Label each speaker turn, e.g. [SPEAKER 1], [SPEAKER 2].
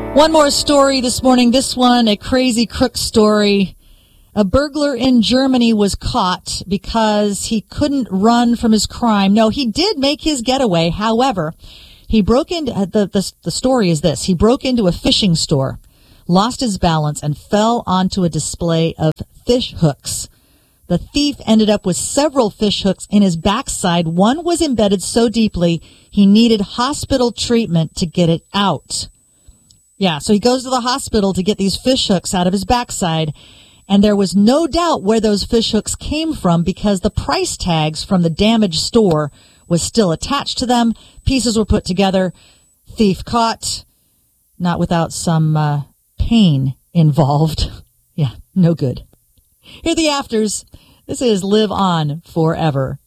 [SPEAKER 1] One more story this morning. This one, a crazy crook story. A burglar in Germany was caught because he couldn't run from his crime. No, he did make his getaway. However, he broke into, the story is this. He broke into a fishing store, lost his balance, and fell onto a display of fish hooks. The thief ended up with several fish hooks in his backside. One was embedded so deeply he needed hospital treatment to get it out. Yeah, so he goes to the hospital to get these fish hooks out of his backside, and there was no doubt where those fish hooks came from because the price tags from the damaged store was still attached to them. Pieces were put together. Thief caught, not without some pain involved. Yeah, no good. Here are the afters. This is Live On Forever.